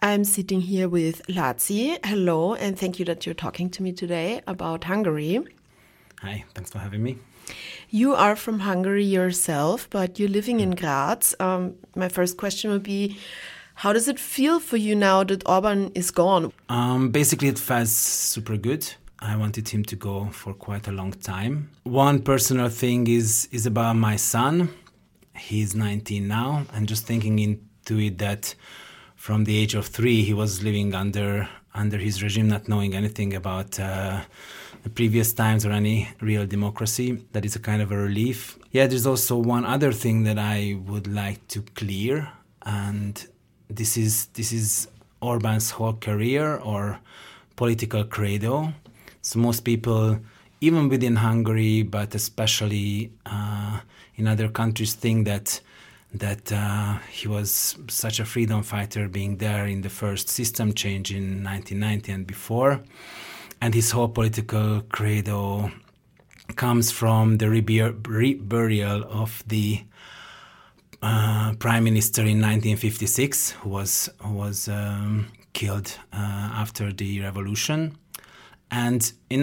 I'm sitting here with Laci. Hello, and thank you that you're talking to me today about Hungary. Hi, thanks for having me. You are from Hungary yourself, but you're living in Graz. My first question would be, how does it feel for you now that Orban is gone? Basically, it feels super good. I wanted him to go for quite a long time. One personal thing is about my son. He's 19 now, and just thinking into it that from the age of 3, he was living under his regime, not knowing anything about the previous times or any real democracy. That is a kind of a relief. Yeah, there's also one other thing that I would like to clear, and this is Orban's whole career or political credo. So most people, even within Hungary, but especially in other countries, think that he was such a freedom fighter, being there in the first system change in 1990 and before. And his whole political credo comes from the reburial of the prime minister in 1956, who was killed after the revolution. And in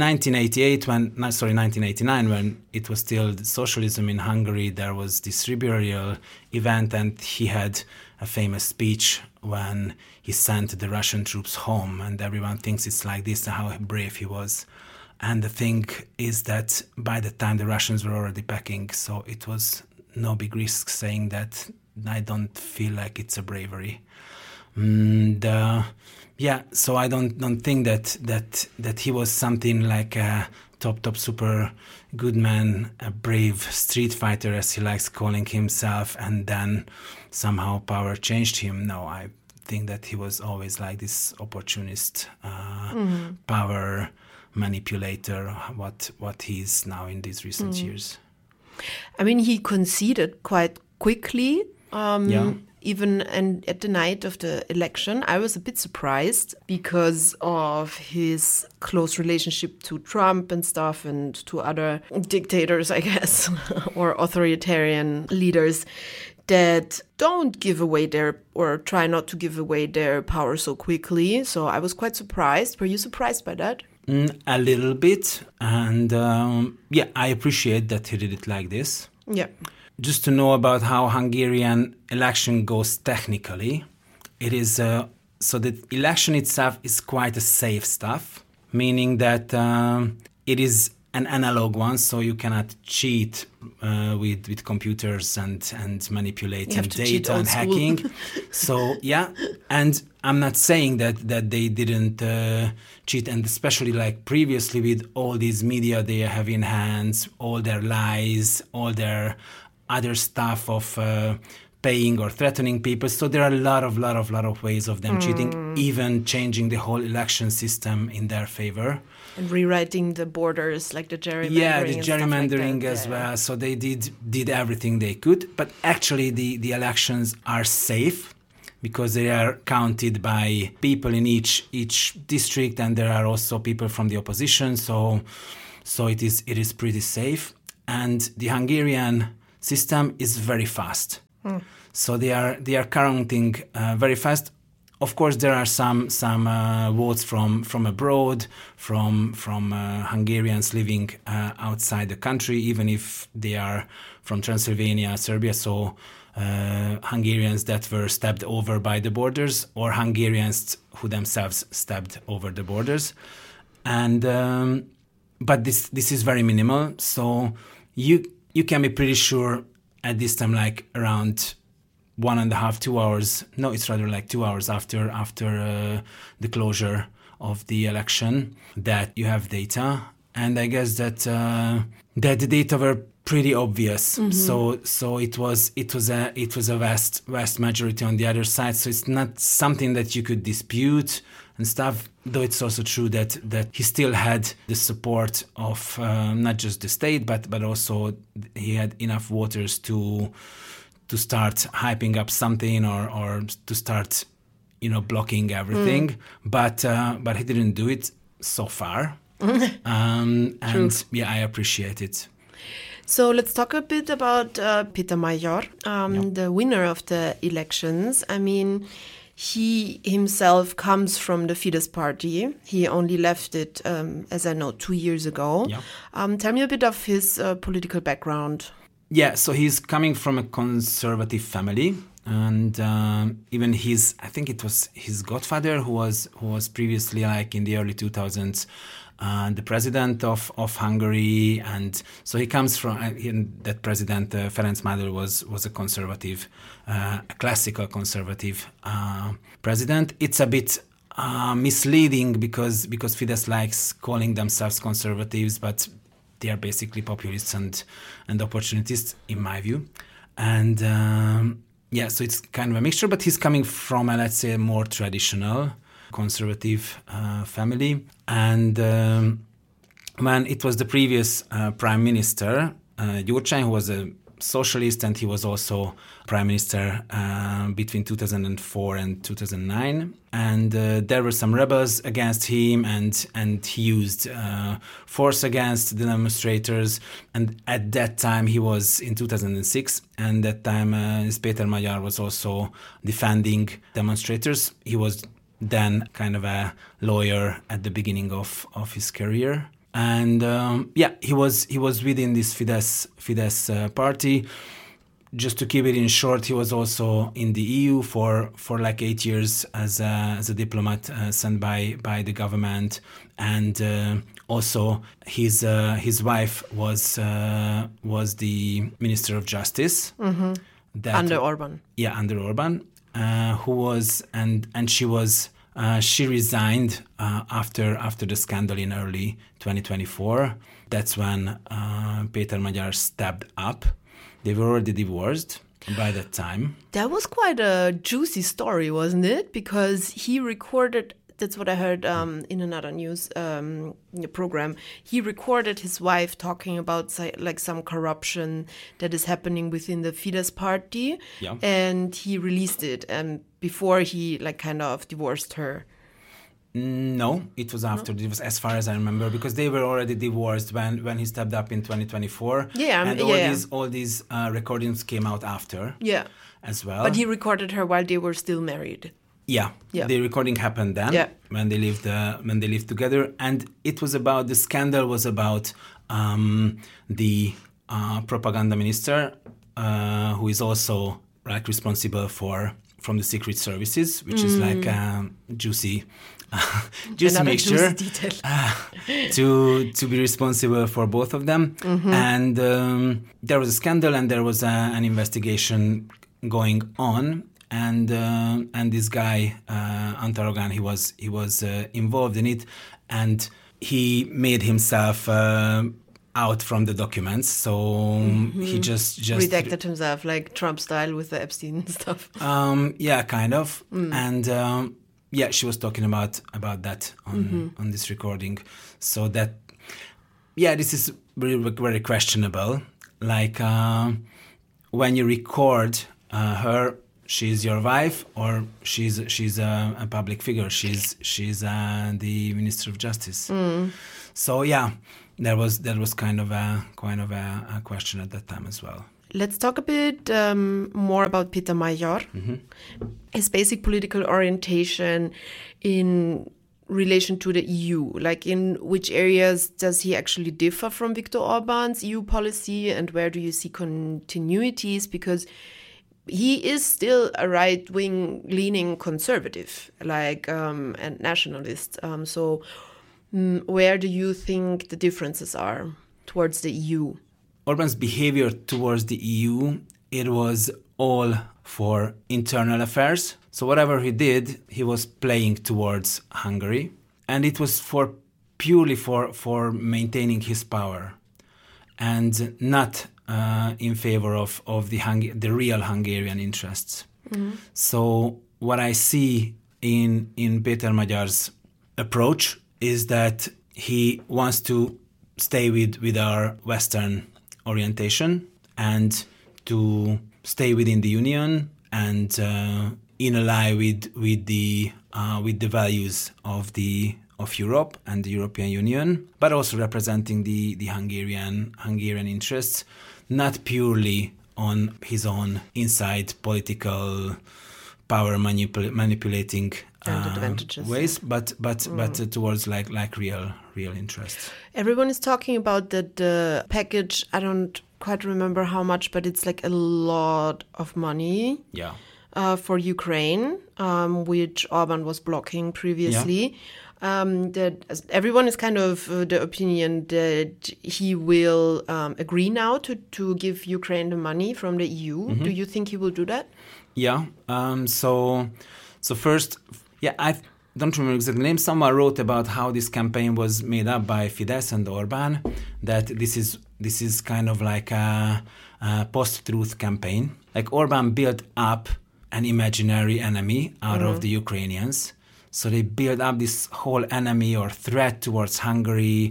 1989, when it was still socialism in Hungary, there was this reburial event, and he had a famous speech when he sent the Russian troops home, and everyone thinks it's like this, how brave he was. And the thing is that by the time the Russians were already packing, so it was no big risk saying that I don't feel like it's a bravery. So I don't think that he was something like a top super good man, a brave street fighter, as he likes calling himself, and then somehow power changed him. No, I think that he was always like this opportunist power manipulator, what he is now in these recent years. I mean, he conceded quite quickly. Even at the night of the election, I was a bit surprised because of his close relationship to Trump and stuff, and to other dictators, I guess, or authoritarian leaders that don't give away or try not to give away their power so quickly. So I was quite surprised. Were you surprised by that? A little bit. And I appreciate that he did it like this. Yeah. Just to know about how Hungarian election goes technically, it is so the election itself is quite a safe stuff, meaning that it is an analog one, so you cannot cheat with computers and manipulating data and hacking. So and I'm not saying that they didn't cheat, and especially like previously with all these media they have in hands, all their lies, all their other stuff of paying or threatening people. So there are a lot of ways of them cheating, even changing the whole election system in their favor. And rewriting the borders, like the gerrymandering. Yeah, the gerrymandering as well. So they did everything they could. But actually the elections are safe because they are counted by people in each district, and there are also people from the opposition. So it is pretty safe. And the Hungarian system is very fast. So they are counting very fast. Of course, there are some votes from abroad, from Hungarians living outside the country, even if they are from Transylvania, Serbia. So Hungarians that were stepped over by the borders, or Hungarians who themselves stepped over the borders, and but this is very minimal. So you can be pretty sure at this time, like around 1.5, 2 hours. No, it's rather like 2 hours after the closure of the election, that you have data. And I guess that the data were pretty obvious. Mm-hmm. So it was a vast majority on the other side. So it's not something that you could dispute and stuff. Though it's also true that he still had the support of not just the state, but also he had enough voters to start hyping up something or to start, blocking everything. But he didn't do it so far. And I appreciate it. So let's talk a bit about Peter Major, the winner of the elections. I mean, He himself comes from the Fidesz party. He only left it, as I know, 2 years ago. Yeah. Tell me a bit of his political background. Yeah, so he's coming from a conservative family. And even I think it was his godfather who was previously, like in the early 2000s, the president of Hungary. And so he comes from, that president, Ferenc Madar, was a conservative, a classical conservative president. It's a bit misleading because Fidesz likes calling themselves conservatives, but they are basically populists and opportunists, in my view. And yeah, so it's kind of a mixture, but he's coming from a, let's say, a more traditional conservative family. And when it was the previous prime minister, Gyurcsány, who was a socialist, and he was also prime minister between 2004 and 2009. And there were some rebels against him, and he used force against the demonstrators. And at that time, he was in 2006, and that time Péter Magyar was also defending demonstrators. He was then kind of a lawyer at the beginning of his career. And yeah, he was within this Fidesz party. Just to keep it in short, he was also in the EU for like 8 years as a diplomat sent by the government, and also his wife was the Minister of Justice under Orban. Yeah, under Orban, who was and she was. She resigned after the scandal in early 2024. That's when Péter Magyar stepped up. They were already divorced by that time. That was quite a juicy story, wasn't it? Because he recorded, that's what I heard in another news program, he recorded his wife talking about like some corruption that is happening within the Fidesz party. Yeah. And he released it before he like kind of divorced her. No, it was after. It was, as far as I remember, because they were already divorced when he stepped up in 2024. Yeah, and all these recordings came out after. Yeah, as well. But he recorded her while they were still married. Yeah, the recording happened then when they lived together, and it was about the scandal was about the propaganda minister who is also like responsible from the secret services, which is like juicy mixture to be responsible for both of them. And there was a scandal, and there was an investigation going on. And this guy Antal Rogán, he was involved in it, and he made himself out from the documents. So he just redacted himself, like Trump style with the Epstein stuff. Yeah, kind of. And yeah, she was talking about that on this recording. So that, yeah, this is very, very questionable. Like when you record her, she's your wife, or she's a public figure. She's the Minister of Justice. So yeah, there was kind of a question at that time as well. Let's talk a bit more about Péter Magyar. His basic political orientation in relation to the EU. Like, in which areas does he actually differ from Viktor Orban's EU policy, and where do you see continuities? Because he is still a right-wing leaning conservative, like and nationalist. So where do you think the differences are towards the EU? Orban's behavior towards the EU, it was all for internal affairs. So whatever he did, he was playing towards Hungary, and it was purely for maintaining his power, and not in favor of the real Hungarian interests. So what I see in Péter Magyar's approach is that he wants to stay with our Western orientation and to stay within the Union and in ally with the values of Europe and the European Union, but also representing the Hungarian interests, not purely on his own inside political power manipulating ways, but towards like real interests. Everyone is talking about the package. I don't quite remember how much, but it's like a lot of money. Yeah. For Ukraine, which Orban was blocking previously. Yeah. That everyone is kind of the opinion that he will agree now to give Ukraine the money from the EU. Mm-hmm. Do you think he will do that? Yeah. So first, I don't remember exactly the name. Someone wrote about how this campaign was made up by Fidesz and Orban. That this is kind of like a post-truth campaign. Like Orban built up an imaginary enemy out of the Ukrainians. So they build up this whole enemy or threat towards Hungary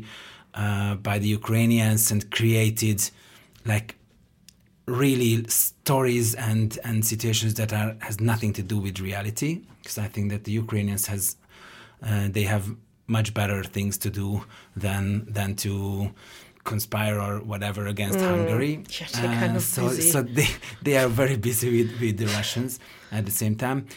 by the Ukrainians and created like really stories and situations that has nothing to do with reality. Because I think that the Ukrainians they have much better things to do than to conspire or whatever against Hungary. Yeah, they're kind of busy. So they are very busy with the Russians at the same time.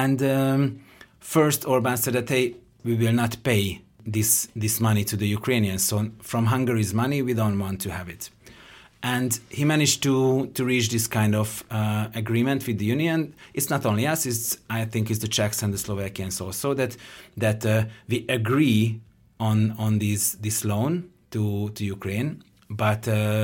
And first Orban said that, hey, we will not pay this money to the Ukrainians. So from Hungary's money, we don't want to have it. And he managed to reach this kind of agreement with the Union. It's not only us, I think it's the Czechs and the Slovakians also that we agree on this loan to Ukraine, but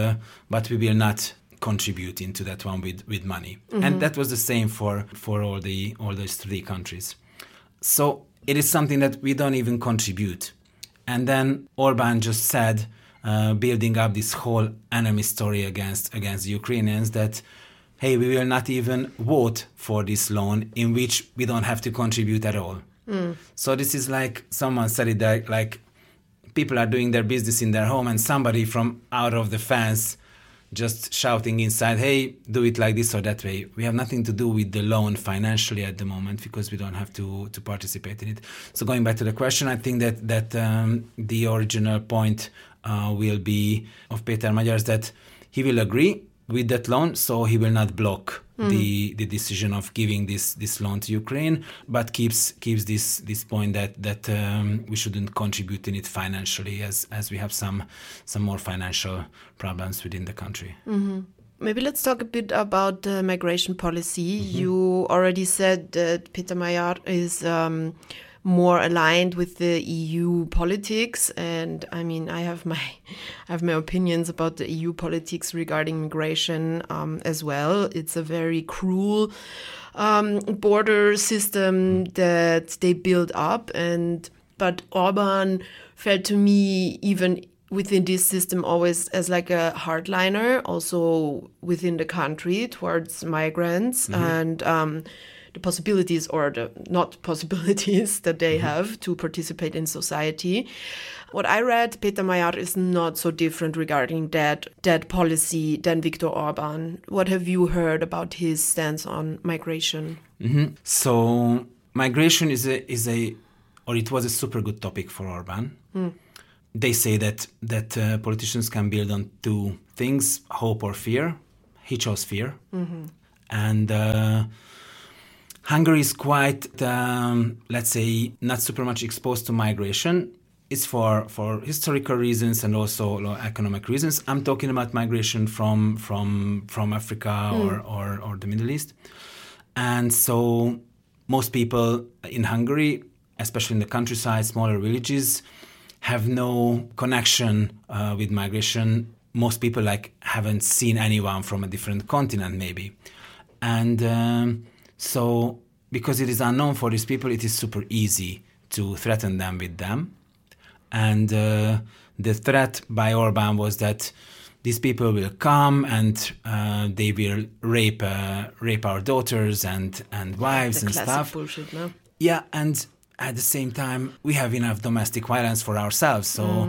we will not contribute into that one with money. Mm-hmm. And that was the same for all those three countries. So it is something that we don't even contribute. And then Orban just said, building up this whole enemy story against the Ukrainians, that, hey, we will not even vote for this loan in which we don't have to contribute at all. So this is like someone said it that, like, people are doing their business in their home and somebody from out of the fence just shouting inside, hey, do it like this or that way. We have nothing to do with the loan financially at the moment because we don't have to participate in it. So going back to the question, I think that the original point will be of Péter Magyars that he will agree with that loan, so he will not block the decision of giving this loan to Ukraine, but keeps this point that we shouldn't contribute in it financially, as we have some more financial problems within the country. Mm-hmm. Maybe let's talk a bit about the migration policy. Mm-hmm. You already said that Péter Magyars is more aligned with the EU politics, and I mean, I have my opinions about the EU politics regarding migration as well. It's a very cruel border system that they build up, but Orban felt to me, even within this system, always as like a hardliner, also within the country towards migrants. Mm-hmm. And the possibilities or the not possibilities that they have to participate in society. What I read, Péter Magyars is not so different regarding that policy than Viktor Orban. What have you heard about his stance on migration? Mm-hmm. So migration it was a super good topic for Orban. They say that politicians can build on two things, hope or fear. He chose fear. Mm-hmm. And Hungary is quite, let's say, not super much exposed to migration. It's for historical reasons and also economic reasons. I'm talking about migration from Africa or the Middle East. And so most people in Hungary, especially in the countryside, smaller villages, have no connection with migration. Most people haven't seen anyone from a different continent maybe. And so because it is unknown for these people, it is super easy to threaten them with them. And the threat by Orban was that these people will come and they will rape our daughters and wives and stuff. Bullshit, no? Yeah, and at the same time, we have enough domestic violence for ourselves.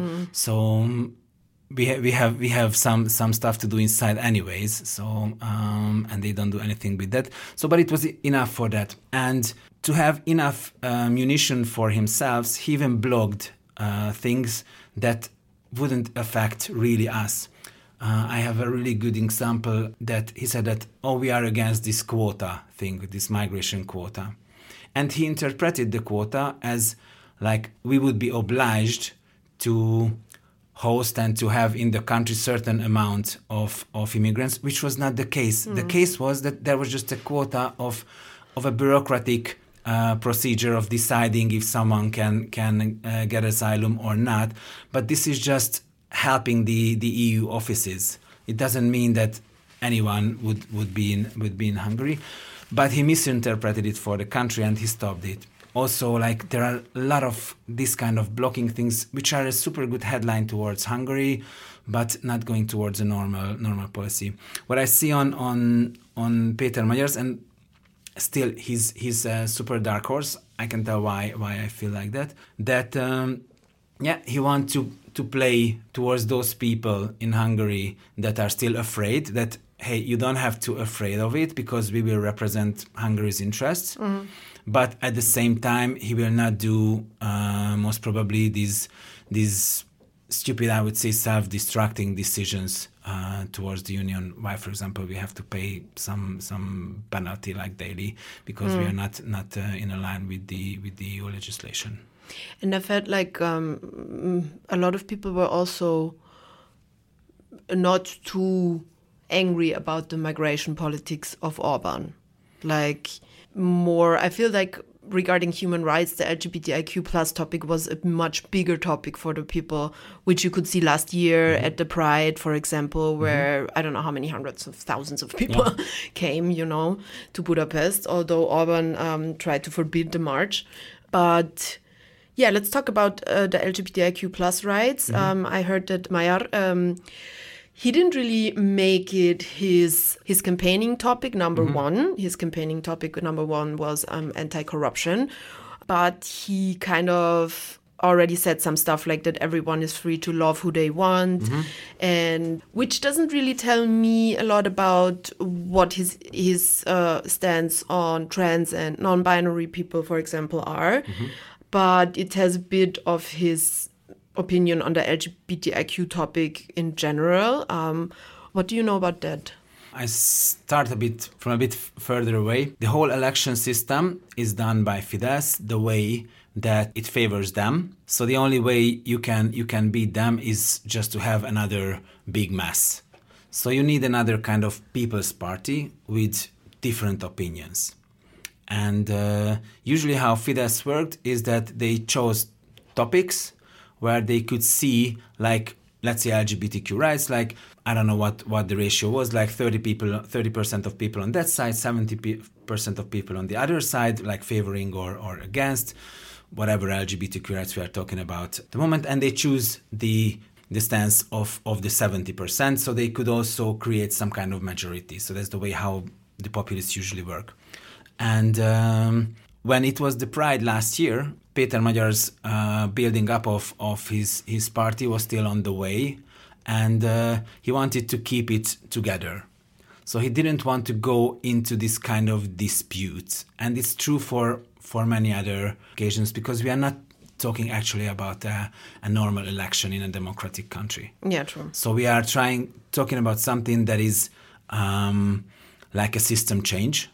So we have some stuff to do inside anyways. So and they don't do anything with that. So, but it was enough for that. And to have enough munition for himself, he even blogged things that wouldn't affect really us. I have a really good example that he said that, we are against this quota thing, this migration quota. And he interpreted the quota as like we would be obliged to host and to have in the country certain amount of immigrants, which was not the case. The case was that there was just a quota of a bureaucratic procedure of deciding if someone can get asylum or not. But this is just helping the EU offices. It doesn't mean that anyone would be in Hungary. But he misinterpreted it for the country and he stopped it. Also, like, there are a lot of this kind of blocking things, which are a super good headline towards Hungary, but not going towards a normal policy. What I see on Péter Magyars, and still he's a super dark horse. I can tell why I feel like that. That he wants to play towards those people in Hungary that are still afraid that, hey, you don't have to afraid of it because we will represent Hungary's interests. Mm-hmm. But at the same time, he will not do most probably these stupid, I would say, self-destructing decisions towards the union. Why, for example, we have to pay some penalty like daily because we are not in line with the EU legislation. And I felt like a lot of people were also not too angry about the migration politics of Orban. Like, more, I feel like regarding human rights, the LGBTIQ plus topic was a much bigger topic for the people, which you could see last year at the Pride, for example, where I don't know how many hundreds of thousands of people came, to Budapest, although Orban tried to forbid the march. But yeah, let's talk about the LGBTIQ plus rights. I heard that Magyar, he didn't really make it his campaigning topic number one. His campaigning topic number one was anti-corruption. But he kind of already said some stuff like that everyone is free to love who they want, and which doesn't really tell me a lot about what his stance on trans and non-binary people, for example, are. But it has a bit of his opinion on the LGBTIQ topic in general. What do you know about that? I start from a bit further away. The whole election system is done by Fidesz the way that it favors them. So the only way you can beat them is just to have another big mass. So you need another kind of people's party with different opinions. And usually how Fidesz worked is that they chose topics where they could see, like, let's say LGBTQ rights, like, I don't know what the ratio was, like 30% of people on that side, 70% of people on the other side, like favoring or against whatever LGBTQ rights we are talking about at the moment. And they choose the stance of the 70%, so they could also create some kind of majority. So that's the way how the populists usually work. And when it was the Pride last year, Péter Magyar's building up of his party was still on the way, and he wanted to keep it together. So he didn't want to go into this kind of dispute. And it's true for many other occasions, because we are not talking actually about a normal election in a democratic country. Yeah, true. So we are talking about something that is like a system change.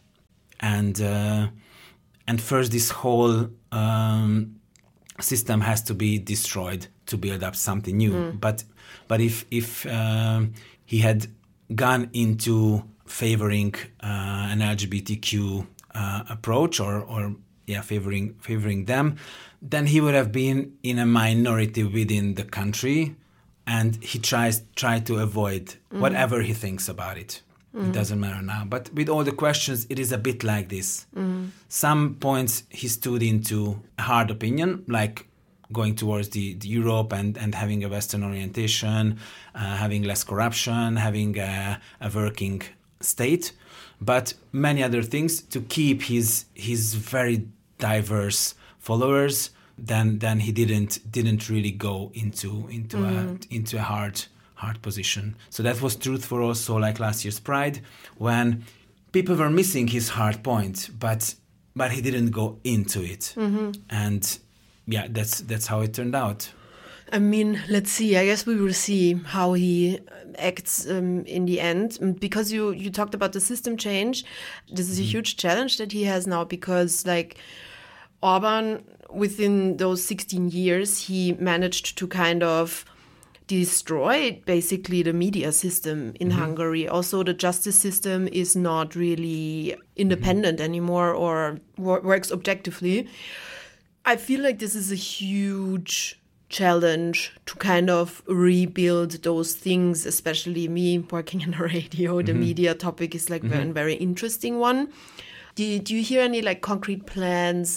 And first, this whole system has to be destroyed to build up something new. But if he had gone into favoring an LGBTQ approach or favoring them, then he would have been in a minority within the country, and he tried to avoid whatever he thinks about it. It doesn't matter now. But with all the questions, it is a bit like this. Some points he stood into a hard opinion, like going towards the Europe and having a Western orientation, having less corruption, having a working state. But many other things to keep his very diverse followers, then he didn't really go into a hard position. So that was truth for also like last year's Pride, when people were missing his hard point, but he didn't go into it. And yeah, that's how it turned out. I mean, let's see. I guess we will see how he acts in the end. Because you talked about the system change, this is a huge challenge that he has now, because like Orban, within those 16 years, he managed to kind of destroy basically the media system in Hungary. Also, the justice system is not really independent anymore or works objectively. I feel like this is a huge challenge to kind of rebuild those things, especially me working in the radio. The media topic is like a very interesting one. Do you hear any like concrete plans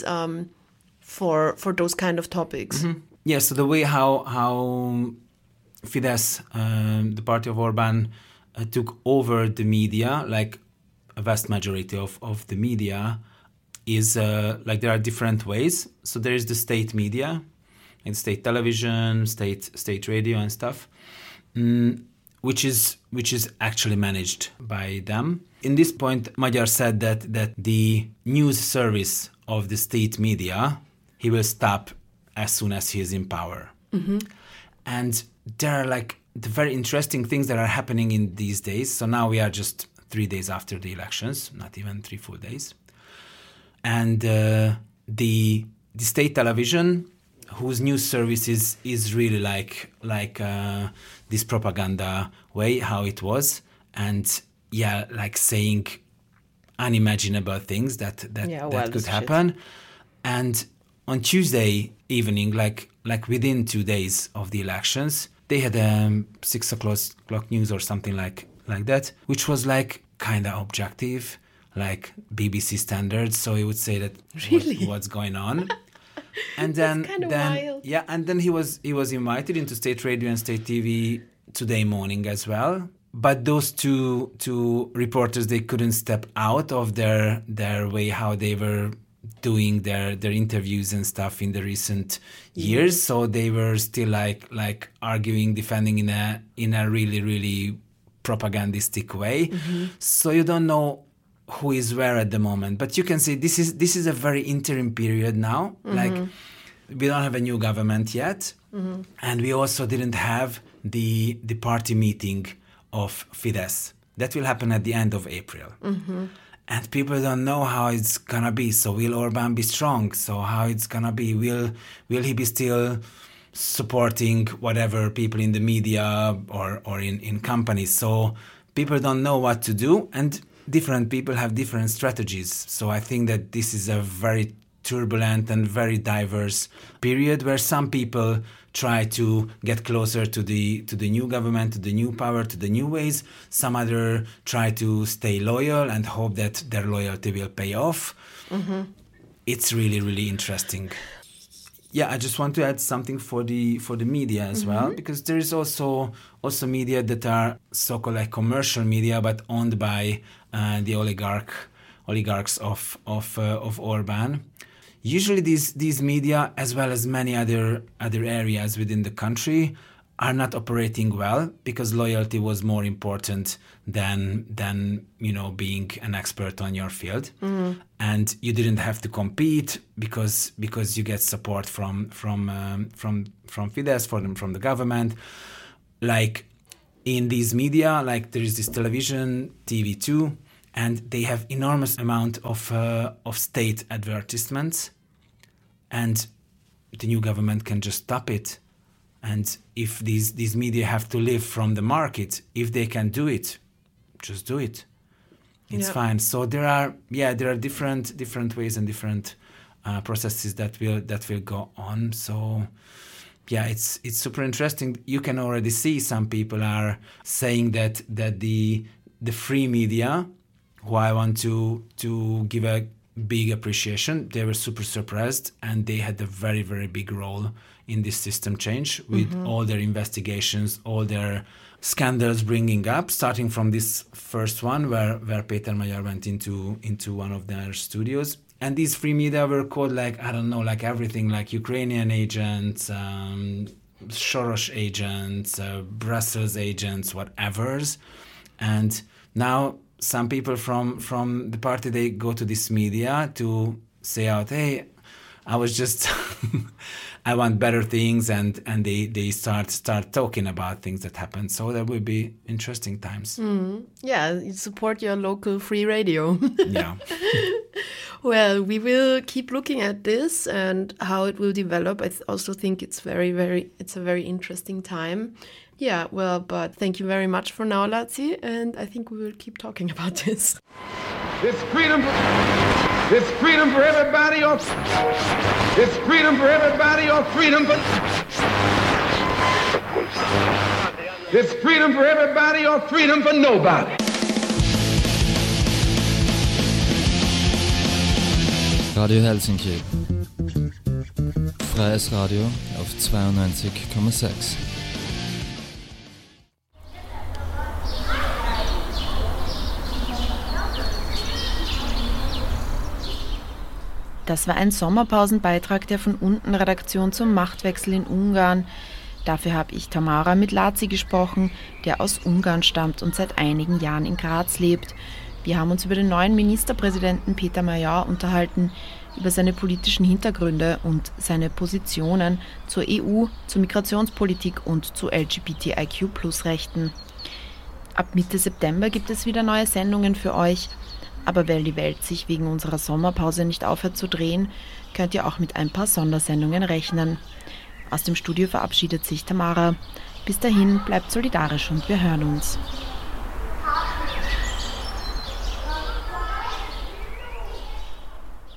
for those kind of topics? Yeah, so the way how Fidesz, the party of Orban, took over the media, like a vast majority of the media, is like there are different ways. So there is the state media, and state television, state radio and stuff, which is actually managed by them. In this point, Magyar said that the news service of the state media, he will stop as soon as he is in power. And there are like the very interesting things that are happening in these days. So now we are just 3 days after the elections, not even 3 full days. And the state television, whose news service is really like this propaganda way, how it was. And yeah, like saying unimaginable things that could happen. Shit. And on Tuesday evening, like within 2 days of the elections, they had 6 o'clock news or something like that, which was like kind of objective, like BBC standards. So he would say that really? What's going on. And then wild. Yeah, and then he was invited into state radio and state TV today morning as well. But those two reporters, they couldn't step out of their way how they were doing their interviews and stuff in the recent years. So they were still like arguing, defending in a really, really propagandistic way. So you don't know who is where at the moment. But you can say this is a very interim period now. Like we don't have a new government yet. And we also didn't have the party meeting of Fidesz. That will happen at the end of April. And people don't know how it's gonna be. So will Orban be strong? So how it's gonna be? Will he be still supporting whatever people in the media or in companies? So people don't know what to do, and different people have different strategies. So I think that this is a very turbulent and very diverse period where some people try to get closer to the new government, to the new power, to the new ways. Some other try to stay loyal and hope that their loyalty will pay off. It's really, really interesting. Yeah, I just want to add something for the media as well, because there is also media that are so-called like commercial media, but owned by the oligarchs of Orban. Usually these media, as well as many other areas within the country, are not operating well because loyalty was more important than being an expert on your field. And you didn't have to compete because you get support from Fidesz, from the government. Like in these media, like there is this television, TV2, and they have enormous amount of state advertisements, and the new government can just stop it. And if these media have to live from the market, if they can do it, just do it. It's fine. So there are different ways and different processes that will go on. So yeah, it's super interesting. You can already see some people are saying that the free media, who I want to give a big appreciation, they were super surprised, and they had a very, very big role in this system change with all their investigations, all their scandals bringing up, starting from this first one where Peter Magyar went into one of their studios. And these free media were called like, I don't know, like everything, like Ukrainian agents, Soros agents, Brussels agents, whatevers. And now some people from the party, they go to this media to say out, hey, I was just, I want better things, and they start talking about things that happen. So there will be interesting times. Yeah, you support your local free radio. Yeah. Well, we will keep looking at this and how it will develop. I also think it's it's a very interesting time. Yeah, well, but thank you very much for now, Laci, and I think we will keep talking about this. It's freedom for everybody, or it's freedom for everybody, or freedom for it's freedom for everybody, or freedom for nobody. Radio Helsinki. Freies Radio auf 92,6. Das war ein Sommerpausenbeitrag der von unten Redaktion zum Machtwechsel in Ungarn. Dafür habe ich Tamara mit Laci gesprochen, der aus Ungarn stammt und seit einigen Jahren in Graz lebt. Wir haben uns über den neuen Ministerpräsidenten Peter Major unterhalten, über seine politischen Hintergründe und seine Positionen zur EU, zur Migrationspolitik und zu LGBTIQ+-Rechten. Ab Mitte September gibt es wieder neue Sendungen für euch. Aber weil die Welt sich wegen unserer Sommerpause nicht aufhört zu drehen, könnt ihr auch mit ein paar Sondersendungen rechnen. Aus dem Studio verabschiedet sich Tamara. Bis dahin, bleibt solidarisch und wir hören uns.